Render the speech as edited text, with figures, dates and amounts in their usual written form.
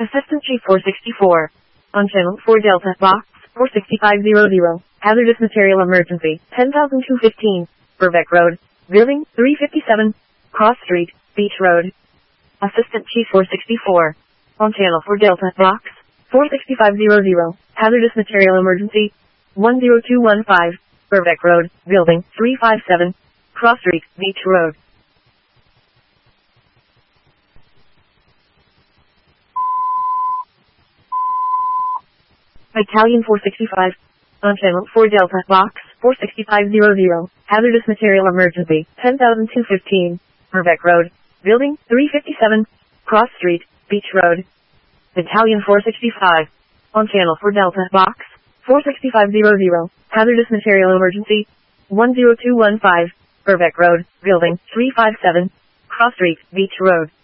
Assistant Chief 464. On Channel 4 Delta, Box 46500. Hazardous Material Emergency, 10,215. Burbeck Road, Building 357. Cross Street, Beach Road. Assistant Chief 464. On Channel 4 Delta, Box 46500. Hazardous Material Emergency, 10215. Burbeck Road, Building 357. Cross Street, Beach Road. Battalion 465. On Channel 4 Delta, Box 46500. Hazardous Material Emergency, 10,215. Burbeck Road, Building 357. Cross Street, Beach Road. Battalion 465. On Channel 4 Delta, Box 46500. Hazardous Material Emergency, 10215. Burbeck Road, Building 357. Cross Street, Beach Road.